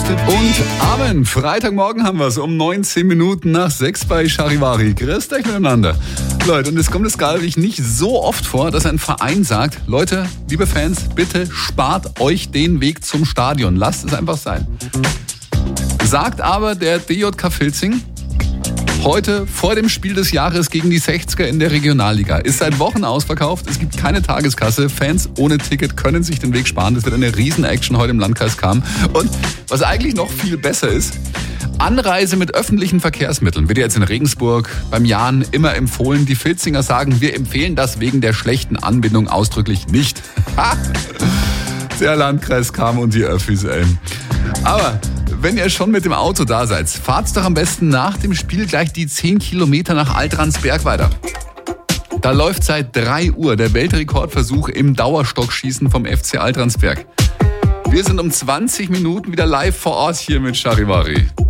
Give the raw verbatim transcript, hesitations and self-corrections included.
Und Amen. Freitagmorgen haben wir es um neunzehn Minuten nach sechs bei Charivari. Grüßt euch miteinander. Leute, und es kommt es gar nicht so oft vor, dass ein Verein sagt, Leute, liebe Fans, bitte spart euch den Weg zum Stadion. Lasst es einfach sein. Sagt aber der D J K Filzing heute vor dem Spiel des Jahres gegen die sechziger in der Regionalliga. Ist seit Wochen ausverkauft, es gibt keine Tageskasse, Fans ohne Ticket können sich den Weg sparen. Das wird eine Riesen-Action heute im Landkreis Cham. Und was eigentlich noch viel besser ist, Anreise mit öffentlichen Verkehrsmitteln wird jetzt in Regensburg beim Jan immer empfohlen. Die Filzinger sagen, wir empfehlen das wegen der schlechten Anbindung ausdrücklich nicht. Der Landkreis Cham und die Öffis, ey. Aber wenn ihr schon mit dem Auto da seid, fahrt's doch am besten nach dem Spiel gleich die zehn Kilometer nach Altransberg weiter. Da läuft seit drei Uhr der Weltrekordversuch im Dauerstockschießen vom F C Altransberg. Wir sind um zwanzig Minuten wieder live vor Ort hier mit Charivari.